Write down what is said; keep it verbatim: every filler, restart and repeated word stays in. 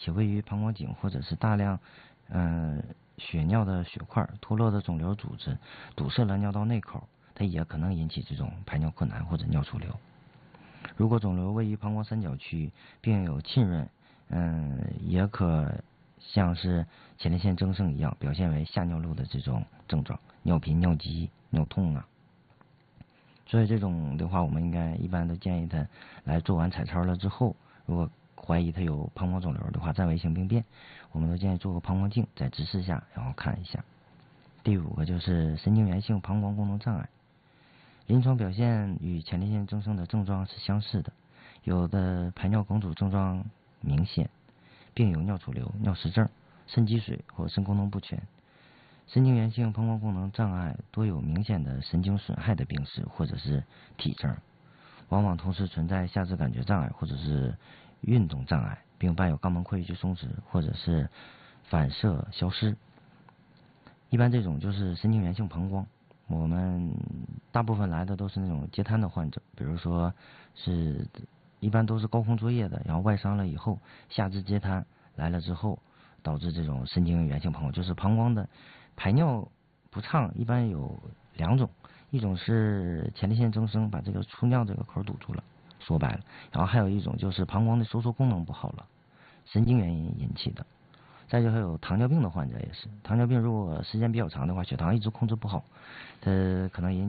且位于膀胱颈或者是大量嗯、呃、血尿的血块、脱落的肿瘤组织堵塞了尿道内口，它也可能引起这种排尿困难或者尿储留。如果肿瘤位于膀胱三角区，并有浸润，嗯，也可像是前列腺增生一样，表现为下尿路的这种症状，尿频、尿急、尿痛啊。所以这种的话，我们应该一般都建议他来做完彩超了之后，如果怀疑他有膀胱肿瘤的话，暂为性病变，我们都建议做个膀胱镜，在直视下然后看一下。第五个就是神经源性膀胱功能障碍。临床表现与前列腺增生的症状是相似的，有的排尿梗阻症状明显，并有尿储留、尿失症、肾积水或肾功能不全。神经源性膀胱功能障碍多有明显的神经损害的病史或者是体征，往往同时存在下肢感觉障碍或者是运动障碍，并伴有肛门括约肌松弛或者是反射消失。一般这种就是神经源性膀胱。我们大部分来的都是那种截瘫的患者，比如说是一般都是高空作业的，然后外伤了以后下肢截瘫来了之后，导致这种神经源性膀胱，就是膀胱的排尿不畅，一般有两种，一种是前列腺增生把这个出尿这个口堵住了，说白了，然后还有一种就是膀胱的收缩功能不好了，神经原因引起的。再就还有糖尿病的患者也是，糖尿病如果时间比较长的话，血糖一直控制不好，它可能引